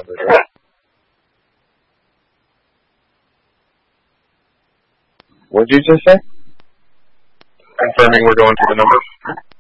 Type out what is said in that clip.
What did you just say? Confirming we're going to the numbers.